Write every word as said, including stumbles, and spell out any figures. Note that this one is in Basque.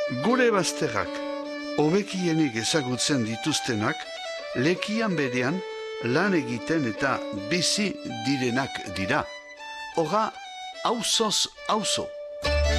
Gure bazterrak hobekienik ezagutzen dituztenak lekian berean lan egiten eta bizi direnak dira. Hora, auzoz auzo.